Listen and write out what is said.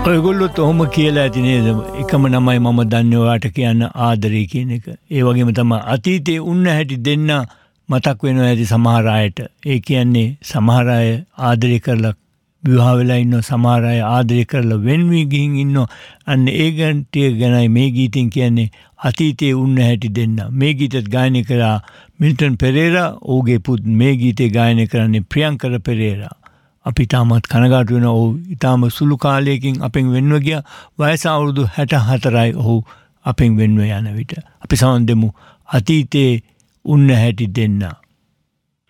ඔයගොල්ලොත් ඔහොම කියලා ඇති නේද? එකම නමයි මම දන්නේ ඔයාට කියන්න ආදරේ කියන එක. ඒ වගේම තමයි අතීතේ උන්න හැටි දෙන්න මතක් වෙනවා ඇති සමහර අයට. ඒ කියන්නේ සමහර අය ආදරේ කරලා විවාහ වෙලා ඉන්නවා, සමහර අය ආදරේ කරලා වෙන් වී ගිහින් ඉන්නවා. අන්න ඒ ගැනයි මේ ගීතෙන් කියන්නේ අතීතේ උන්න හැටි දෙන්න. මේ ගීතත් ගායනය කළා මිල්ටන් පෙරේරා. ඔහුගේ පුත් මේ ගීතේ ගායනය කරන්නේ ප්‍රියංකර පෙරේරා. අපි තාමත් කනගාටු වෙනවා. ඔහු ඊටාම සුළු කාලයකින් අපෙන් වෙන්ව ගියා. වයස අවුරුදු 64යි ඔහු අපෙන් වෙන්ව යන විට. අපි සමන් දෙමු අතීතේ උන්න හැටි දෙන්න.